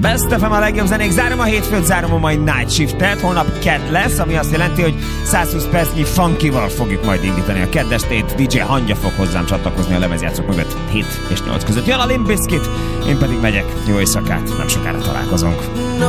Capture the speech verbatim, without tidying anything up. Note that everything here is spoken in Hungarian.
Best ef em a legjobb zenék. Zárom a hétfőt, zárom a mai Night Shift-et. Holnap kedd lesz, ami azt jelenti, hogy százhúsz percnyi funkival fogjuk majd indítani a keddestét. dé dzsé Hangya fog hozzám csatlakozni a lemezjátszók mögött hét és nyolc között. Jön a Limp Bizkit, én pedig megyek. Jó éjszakát, nem sokára találkozunk.